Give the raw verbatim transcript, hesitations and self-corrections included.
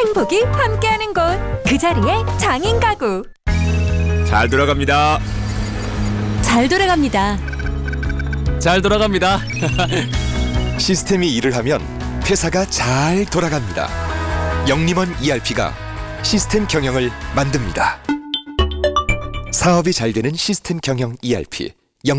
행복이 함께하는 곳, 그 자리에 장인 가구. 잘 돌아갑니다. 잘 돌아갑니다. 잘 돌아갑니다. 시스템이 일을 하면 회사가 잘 돌아갑니다. 영림원 이알피가 시스템 경영을 만듭니다. 사업이 잘 되는 시스템 경영 이알피.